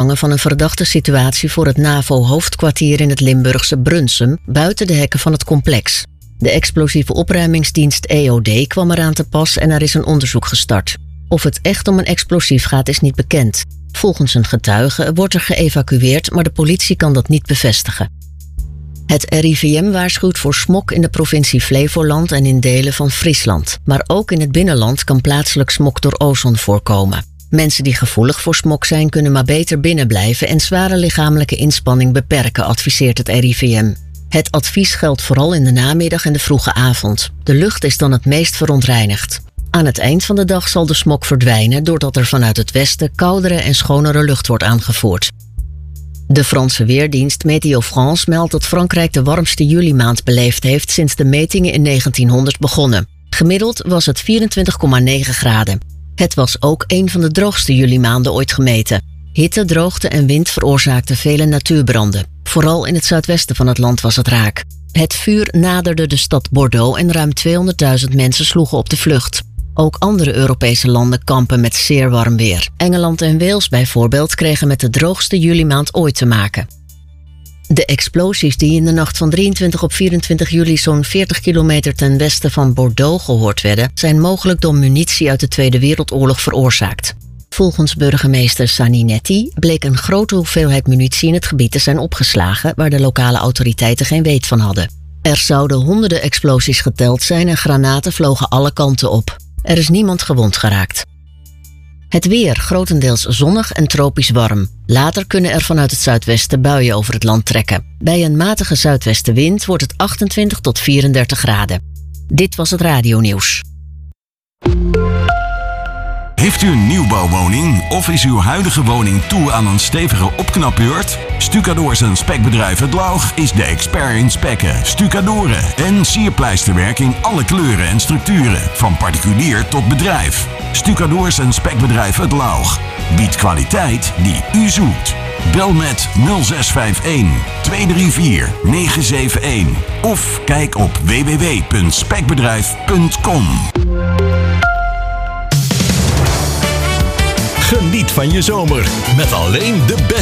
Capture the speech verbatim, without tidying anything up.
opgevangen van een verdachte situatie voor het NAVO-hoofdkwartier in het Limburgse Brunsum, buiten de hekken van het complex. De explosieve opruimingsdienst E O D kwam eraan te pas en er is een onderzoek gestart. Of het echt om een explosief gaat is niet bekend. Volgens een getuige wordt er geëvacueerd, maar de politie kan dat niet bevestigen. Het R I V M waarschuwt voor smok in de provincie Flevoland en in delen van Friesland. Maar ook in het binnenland kan plaatselijk smok door ozon voorkomen. Mensen die gevoelig voor smok zijn kunnen maar beter binnen blijven en zware lichamelijke inspanning beperken, adviseert het R I V M. Het advies geldt vooral in de namiddag en de vroege avond. De lucht is dan het meest verontreinigd. Aan het eind van de dag zal de smok verdwijnen doordat er vanuit het westen koudere en schonere lucht wordt aangevoerd. De Franse weerdienst Météo France meldt dat Frankrijk de warmste julimaand beleefd heeft sinds de metingen in negentienhonderd begonnen. Gemiddeld was het vierentwintig komma negen graden. Het was ook een van de droogste julimaanden ooit gemeten. Hitte, droogte en wind veroorzaakten vele natuurbranden. Vooral in het zuidwesten van het land was het raak. Het vuur naderde de stad Bordeaux en ruim tweehonderdduizend mensen sloegen op de vlucht. Ook andere Europese landen kampen met zeer warm weer. Engeland en Wales bijvoorbeeld kregen met de droogste julimaand ooit te maken. De explosies die in de nacht van drieëntwintig op vierentwintig juli zo'n veertig kilometer ten westen van Bordeaux gehoord werden, zijn mogelijk door munitie uit de Tweede Wereldoorlog veroorzaakt. Volgens burgemeester Saninetti bleek een grote hoeveelheid munitie in het gebied te zijn opgeslagen waar de lokale autoriteiten geen weet van hadden. Er zouden honderden explosies geteld zijn en granaten vlogen alle kanten op. Er is niemand gewond geraakt. Het weer grotendeels zonnig en tropisch warm. Later kunnen er vanuit het zuidwesten buien over het land trekken. Bij een matige zuidwestenwind wordt het achtentwintig tot vierendertig graden. Dit was het radionieuws. Heeft u een nieuwbouwwoning of is uw huidige woning toe aan een stevige opknapbeurt? Stucadoors en Spekbedrijf Het Laug is de expert in spekken, stucadoren en sierpleisterwerk in alle kleuren en structuren, van particulier tot bedrijf. Stucadoors en Spekbedrijf Het Laug biedt kwaliteit die u zoekt. Bel met nul zes vijf een, twee drie vier, negen zeven een of kijk op w w w punt spekbedrijf punt com. Geniet van je zomer met alleen de beste